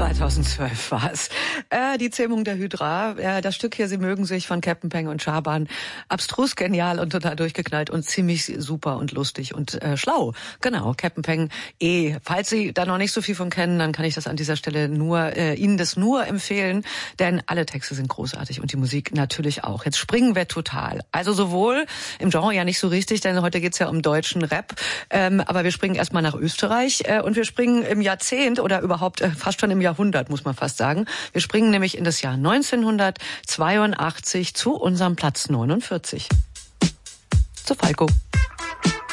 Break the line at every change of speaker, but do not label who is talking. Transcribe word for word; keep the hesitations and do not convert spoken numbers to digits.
zweitausendzwölf war es. Äh, die Zähmung der Hydra. Äh, das Stück hier, Sie mögen sich, von Captain Peng und Schaban. Abstrus, genial und total durchgeknallt und ziemlich super und lustig und äh, schlau. Genau, Captain Peng eh. Falls Sie da noch nicht so viel von kennen, dann kann ich das an dieser Stelle nur äh, Ihnen das nur empfehlen, denn alle Texte sind großartig und die Musik natürlich auch. Jetzt springen wir total. Also sowohl im Genre ja nicht so richtig, denn heute geht's ja um deutschen Rap, ähm, aber wir springen erstmal nach Österreich äh, und wir springen im Jahrzehnt oder überhaupt äh, fast schon im Jahrhundert, muss man fast sagen. Wir springen nämlich in das Jahr neunzehnhundertzweiundachtzig zu unserem Platz neunundvierzig. Zu Falco.